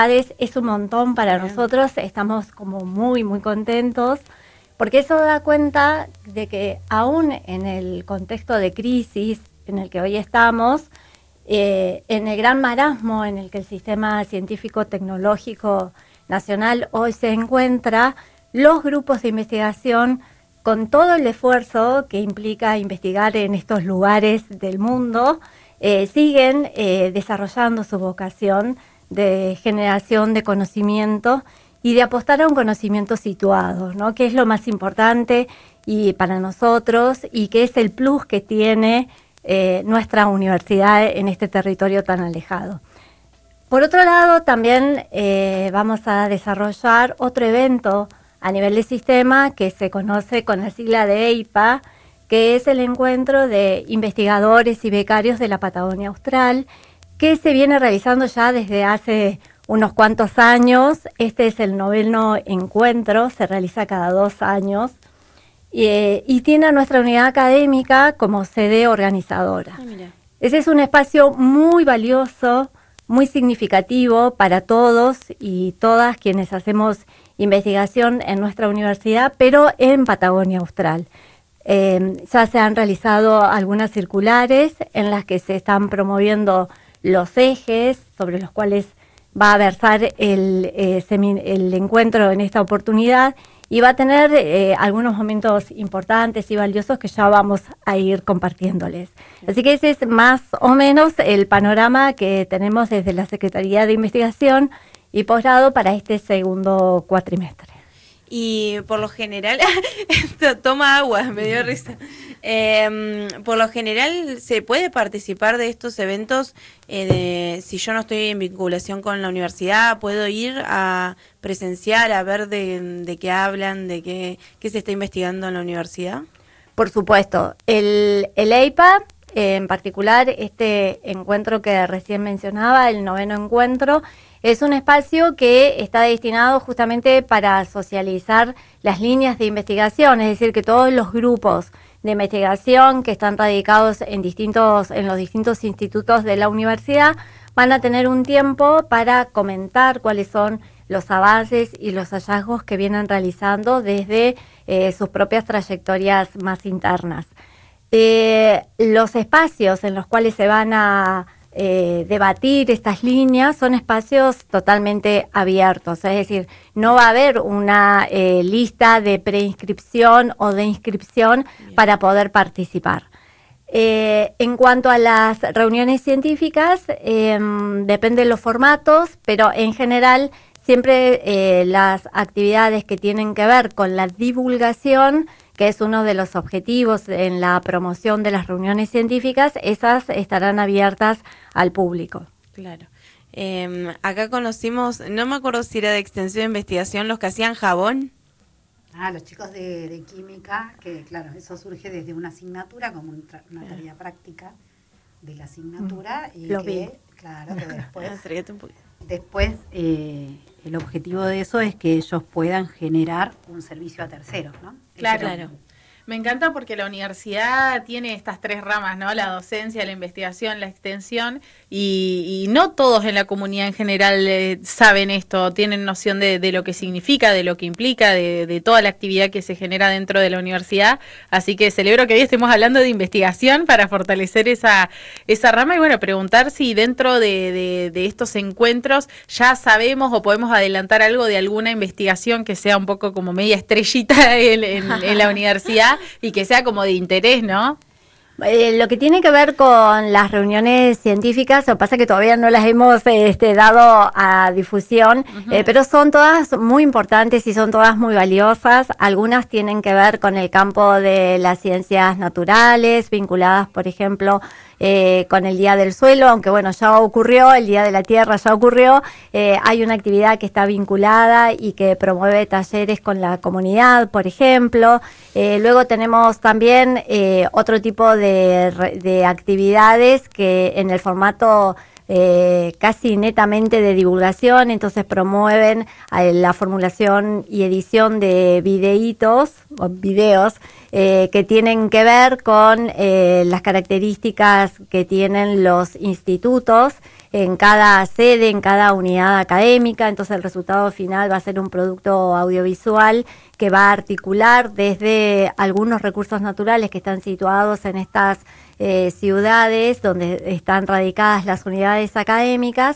Es un montón para nosotros, estamos como muy, muy contentos, porque eso da cuenta de que aún en el contexto de crisis en el que hoy estamos, en el gran marasmo en el que el sistema científico-tecnológico nacional hoy se encuentra, los grupos de investigación, con todo el esfuerzo que implica investigar en estos lugares del mundo, siguen desarrollando su vocación de generación de conocimiento y de apostar a un conocimiento situado, ¿no? Que es lo más importante y para nosotros y que es el plus que tiene nuestra universidad en este territorio tan alejado. Por otro lado, también vamos a desarrollar otro evento a nivel de sistema que se conoce con la sigla de EIPA, que es el encuentro de investigadores y becarios de la Patagonia Austral, que se viene realizando ya desde hace unos cuantos años. Este es el 9º encuentro, se realiza cada 2 años y tiene a nuestra unidad académica como sede organizadora. Ese es un espacio muy valioso, muy significativo para todos y todas quienes hacemos investigación en nuestra universidad, pero en Patagonia Austral. Ya se han realizado algunas circulares en las que se están promoviendo los ejes sobre los cuales va a versar el encuentro en esta oportunidad y va a tener algunos momentos importantes y valiosos que ya vamos a ir compartiéndoles. Así que ese es más o menos el panorama que tenemos desde la Secretaría de Investigación y Posgrado para este segundo cuatrimestre. Y por lo general, toma agua, me dio risa. Por lo general, ¿se puede participar de estos eventos? Si yo no estoy en vinculación con la universidad, ¿puedo ir a presenciar, a ver de qué hablan, de qué se está investigando en la universidad? Por supuesto. El EIPA, en particular, este encuentro que recién mencionaba, el 9º encuentro, es un espacio que está destinado justamente para socializar las líneas de investigación, es decir, que todos los grupos de investigación que están radicados en los distintos institutos de la universidad van a tener un tiempo para comentar cuáles son los avances y los hallazgos que vienen realizando desde sus propias trayectorias más internas. Los espacios en los cuales se van a debatir estas líneas son espacios totalmente abiertos, es decir, no va a haber una lista de preinscripción o de inscripción para poder participar. En cuanto a las reuniones científicas, depende de los formatos, pero en general siempre las actividades que tienen que ver con la divulgación, que es uno de los objetivos en la promoción de las reuniones científicas, esas estarán abiertas al público. Claro. Acá conocimos, no me acuerdo si era de extensión de investigación, los que hacían jabón. Los chicos de química, que claro, eso surge desde una asignatura, como una tarea práctica de la asignatura. Y lo que, vi. claro, que después el objetivo de eso es que ellos puedan generar un servicio a terceros, ¿no? Claro. Me encanta porque la universidad tiene estas 3 ramas, ¿no? La docencia, la investigación, la extensión, y no todos en la comunidad en general saben esto, tienen noción de lo que significa, de lo que implica, de toda la actividad que se genera dentro de la universidad. Así que celebro que hoy estemos hablando de investigación para fortalecer esa rama y bueno, preguntar si dentro de estos encuentros ya sabemos o podemos adelantar algo de alguna investigación que sea un poco como media estrellita en la universidad y que sea como de interés, ¿no? Lo que tiene que ver con las reuniones científicas, lo que pasa es que todavía no las hemos dado a difusión, pero son todas muy importantes y son todas muy valiosas. Algunas tienen que ver con el campo de las ciencias naturales, vinculadas, por ejemplo, con el Día del Suelo, aunque bueno, ya ocurrió, el Día de la Tierra ya ocurrió. Hay una actividad que está vinculada y que promueve talleres con la comunidad, por ejemplo. Luego tenemos también otro tipo de actividades que en el formato casi netamente de divulgación, entonces promueven la formulación y edición de videos que tienen que ver con las características que tienen los institutos en cada sede, en cada unidad académica. Entonces el resultado final va a ser un producto audiovisual que va a articular desde algunos recursos naturales que están situados en estas ciudades donde están radicadas las unidades académicas,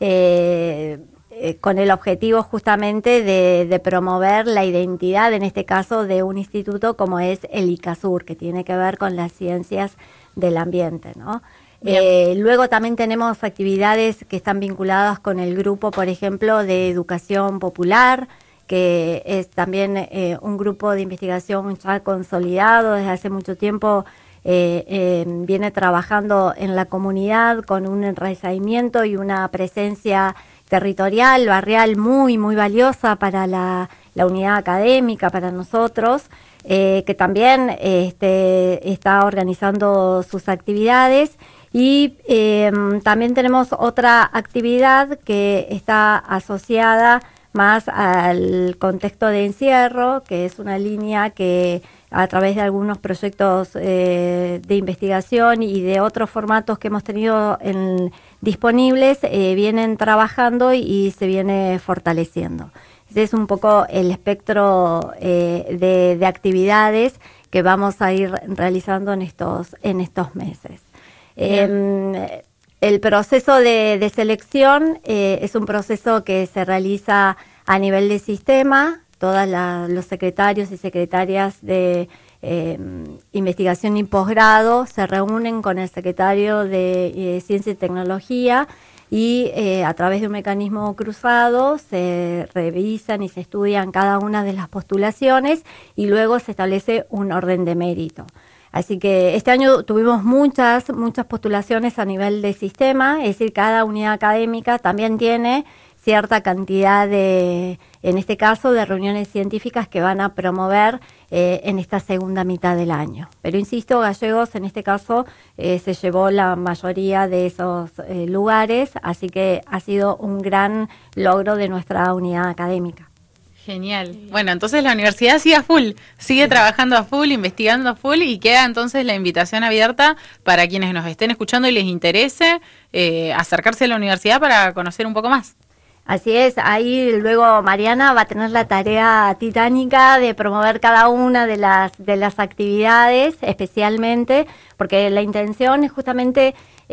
con el objetivo justamente de promover la identidad, en este caso, de un instituto como es el ICASUR, que tiene que ver con las ciencias del ambiente, ¿no? Luego también tenemos actividades que están vinculadas con el grupo, por ejemplo, de educación popular, que es también un grupo de investigación ya consolidado desde hace mucho tiempo. Viene trabajando en la comunidad con un enraizamiento y una presencia territorial, barrial muy valiosa para la unidad académica, para nosotros, que también está organizando sus actividades. Y también tenemos otra actividad que está asociada más al contexto de encierro, que es una línea que a través de algunos proyectos de investigación y de otros formatos que hemos tenido disponibles, vienen trabajando y se viene fortaleciendo. Ese es un poco el espectro de actividades que vamos a ir realizando en estos meses. El proceso de selección es un proceso que se realiza a nivel de sistema. Todos los secretarios y secretarias de investigación y posgrado se reúnen con el secretario de Ciencia y Tecnología y a través de un mecanismo cruzado se revisan y se estudian cada una de las postulaciones y luego se establece un orden de mérito. Así que este año tuvimos muchas postulaciones a nivel de sistema, es decir, cada unidad académica también tiene cierta cantidad en este caso, de reuniones científicas que van a promover en esta segunda mitad del año. Pero insisto, Gallegos en este caso se llevó la mayoría de esos lugares, así que ha sido un gran logro de nuestra unidad académica. Genial. Bueno, entonces la universidad sigue a full, sigue trabajando a full, investigando a full y queda entonces la invitación abierta para quienes nos estén escuchando y les interese acercarse a la universidad para conocer un poco más. Así es, ahí luego Mariana va a tener la tarea titánica de promover cada una de las actividades, especialmente, porque la intención es justamente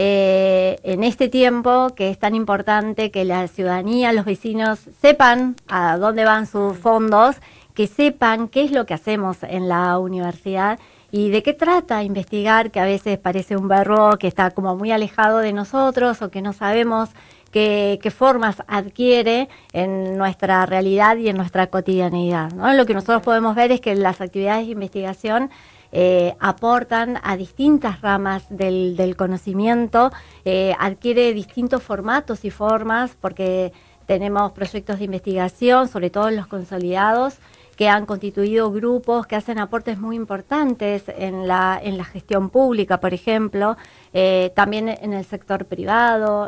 en este tiempo que es tan importante que la ciudadanía, los vecinos sepan a dónde van sus fondos, que sepan qué es lo que hacemos en la universidad y de qué trata investigar, que a veces parece un verbo que está como muy alejado de nosotros o que no sabemos qué formas adquiere en nuestra realidad y en nuestra cotidianeidad, ¿no? Lo que nosotros podemos ver es que las actividades de investigación aportan a distintas ramas del conocimiento, adquiere distintos formatos y formas, porque tenemos proyectos de investigación, sobre todo los consolidados, que han constituido grupos que hacen aportes muy importantes en la gestión pública, por ejemplo, también en el sector privado,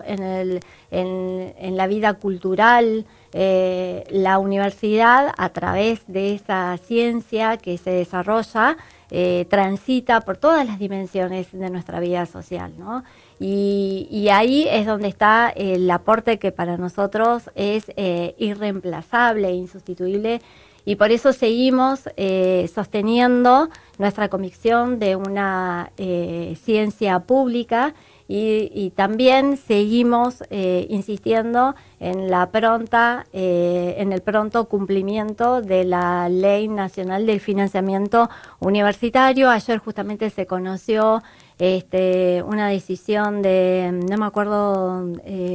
en la vida cultural. La universidad, a través de esa ciencia que se desarrolla, transita por todas las dimensiones de nuestra vida social, ¿no? Y ahí es donde está el aporte que para nosotros es irreemplazable e insustituible. Y por eso seguimos sosteniendo nuestra convicción de una ciencia pública y también seguimos insistiendo en en el pronto cumplimiento de la Ley Nacional del Financiamiento Universitario. Ayer justamente se conoció una decisión no me acuerdo,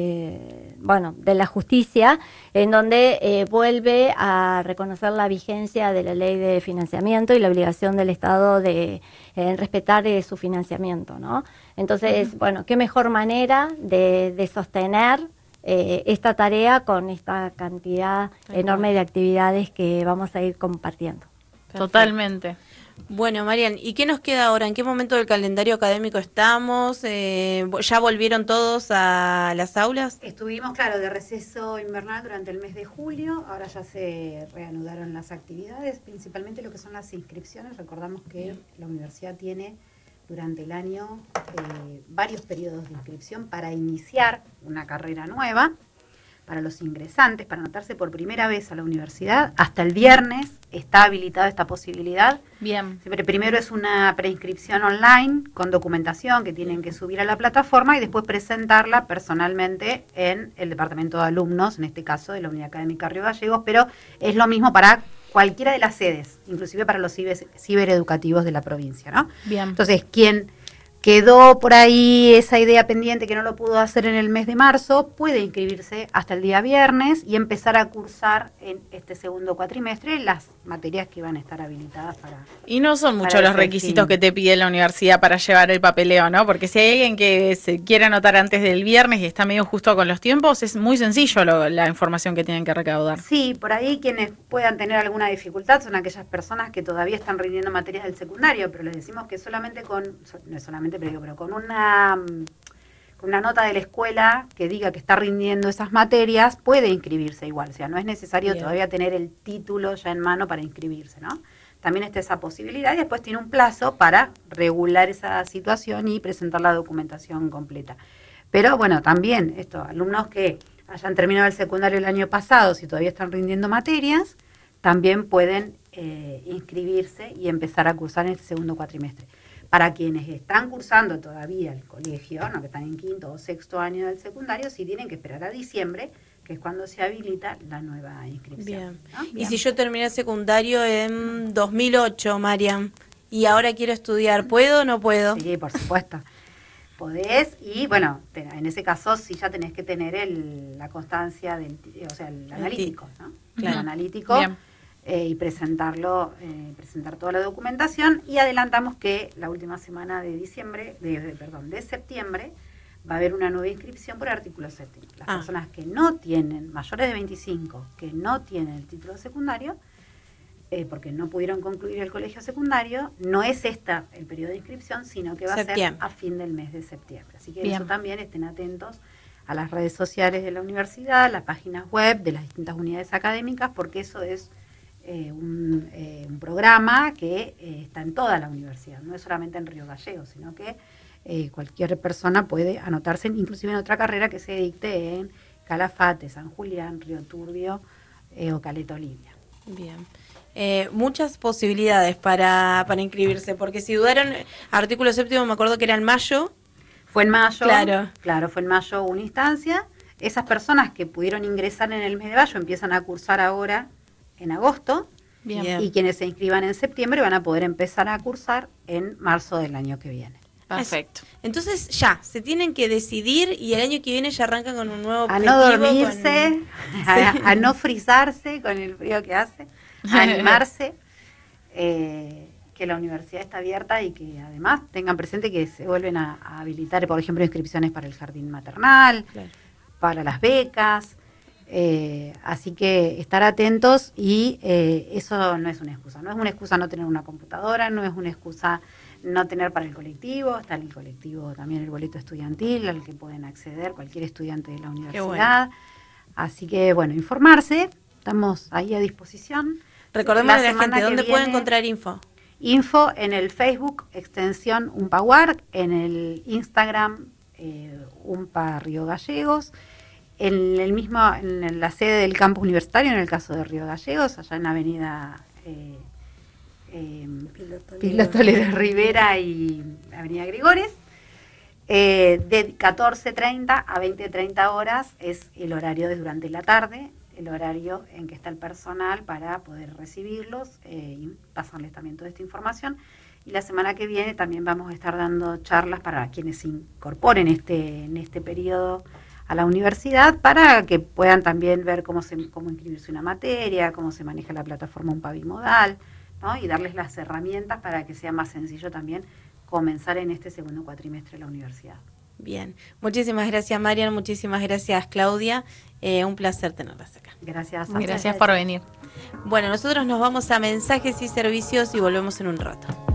de la justicia, en donde vuelve a reconocer la vigencia de la ley de financiamiento y la obligación del Estado de respetar su financiamiento, ¿no? Entonces, qué mejor manera de sostener esta tarea con esta cantidad enorme de actividades que vamos a ir compartiendo. Totalmente. Bueno, Marian, ¿y qué nos queda ahora? ¿En qué momento del calendario académico estamos? ¿Ya volvieron todos a las aulas? Estuvimos, claro, de receso invernal durante el mes de julio, ahora ya se reanudaron las actividades, principalmente lo que son las inscripciones. Recordamos que la universidad tiene durante el año varios periodos de inscripción para iniciar una carrera nueva. Para los ingresantes, para anotarse por primera vez a la universidad, hasta el viernes está habilitada esta posibilidad. Bien. Siempre primero es una preinscripción online con documentación que tienen que subir a la plataforma y después presentarla personalmente en el departamento de alumnos, en este caso de la Unidad Académica Río Gallegos, pero es lo mismo para cualquiera de las sedes, inclusive para los cibereducativos de la provincia, ¿no? Bien. Entonces, quien quedó por ahí esa idea pendiente que no lo pudo hacer en el mes de marzo, puede inscribirse hasta el día viernes y empezar a cursar en este segundo cuatrimestre las materias que van a estar habilitadas para... Y no son muchos para los ese requisitos fin. que te pide la universidad para llevar el papeleo, ¿no? Porque si hay alguien que se quiere anotar antes del viernes y está medio justo con los tiempos, es muy sencillo la información que tienen que recaudar. Sí, por ahí quienes puedan tener alguna dificultad son aquellas personas que todavía están rindiendo materias del secundario, pero les decimos que solamente no es solamente, pero con una nota de la escuela que diga que está rindiendo esas materias, puede inscribirse igual. O sea, no es necesario Bien. todavía tener el título ya en mano para inscribirse, ¿no? También está esa posibilidad y después tiene un plazo para regular esa situación y presentar la documentación completa. Pero bueno, también alumnos que hayan terminado el secundario el año pasado, si todavía están rindiendo materias, también pueden inscribirse y empezar a cursar en este segundo cuatrimestre. Para quienes están cursando todavía el colegio, ¿no? Que están en quinto o sexto año del secundario, sí tienen que esperar a diciembre, que es cuando se habilita la nueva inscripción. Bien. ¿No? Y si yo terminé el secundario en 2008, Marian, y ahora quiero estudiar, ¿puedo o no puedo? Sí, por supuesto. Podés, y bueno, en ese caso sí ya tenés que tener la constancia el analítico, ¿no? Claro. El analítico. Bien. Y presentar toda la documentación, y adelantamos que la última semana de septiembre va a haber una nueva inscripción por artículo 7. Las personas que no tienen, mayores de 25, que no tienen el título secundario, porque no pudieron concluir el colegio secundario, no es el periodo de inscripción, sino que va a ser a fin del mes de septiembre. Así que eso también estén atentos a las redes sociales de la universidad, las páginas web de las distintas unidades académicas, porque eso es un programa que está en toda la universidad, no es solamente en Río Gallegos, sino que cualquier persona puede anotarse, inclusive en otra carrera que se dicte en Calafate, San Julián, Río Turbio o Caleta Olivia. Bien. Muchas posibilidades para inscribirse, porque si dudaron, artículo 7 me acuerdo que era en mayo. Fue en mayo, claro, fue en mayo una instancia. Esas personas que pudieron ingresar en el mes de mayo empiezan a cursar ahora en agosto. Bien. Y quienes se inscriban en septiembre van a poder empezar a cursar en marzo del año que viene. Perfecto. Entonces ya, se tienen que decidir y el año que viene ya arrancan con un nuevo A objetivo. no dormirse, a no frizarse con el frío que hace, a animarse, que la universidad está abierta y que además tengan presente que se vuelven a habilitar, por ejemplo, inscripciones para el jardín maternal, Claro. para las becas. Así que estar atentos y eso no es una excusa. No es una excusa no tener una computadora, no es una excusa no tener para el colectivo. Está el colectivo también, el boleto estudiantil al que pueden acceder cualquier estudiante de la universidad. Bueno. Así que bueno, informarse, estamos ahí a disposición. Recordemos a la semana gente, ¿dónde que puede viene, encontrar info? Info en el Facebook, extensión UMPAWARC, en el Instagram UMPA Río Gallegos, en la sede del campus universitario, en el caso de Río Gallegos, allá en avenida Piloto Toledo Rivera y avenida Gregores, de 14:30 a 20:30 horas es el horario de durante la tarde, el horario en que está el personal para poder recibirlos y pasarles también toda esta información. Y la semana que viene también vamos a estar dando charlas para quienes se incorporen en este periodo a la universidad, para que puedan también ver cómo inscribirse una materia, cómo se maneja la plataforma UMPA Bimodal, ¿no? Y darles las herramientas para que sea más sencillo también comenzar en este segundo cuatrimestre de la universidad. Bien, muchísimas gracias Marian, muchísimas gracias Claudia, Un placer tenerlas acá. Gracias. Gracias por venir. Bueno, nosotros nos vamos a mensajes y servicios y volvemos en un rato.